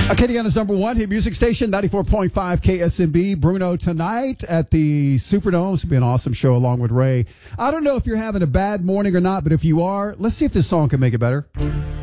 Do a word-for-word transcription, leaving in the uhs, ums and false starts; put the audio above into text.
Acadiana's number one hit music station, ninety-four point five K S M B. Bruno tonight at the Superdome. It's been an awesome show along with Ray. I don't know if you're having a bad morning or not, but if you are, let's see if this song can make it better.